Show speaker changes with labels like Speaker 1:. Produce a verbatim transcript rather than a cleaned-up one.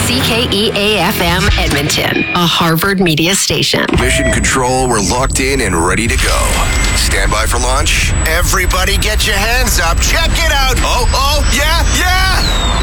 Speaker 1: C K E A F M Edmonton, a Harvard media station.
Speaker 2: Mission Control, we're locked in and ready to go. Stand by for launch. Everybody get your hands up. Check it out. Oh, oh, yeah.